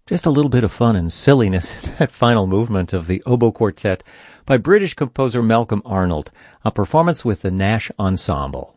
Just a little bit of fun and silliness in that final movement of the oboe quartet by British composer Malcolm Arnold, a performance with the Nash Ensemble.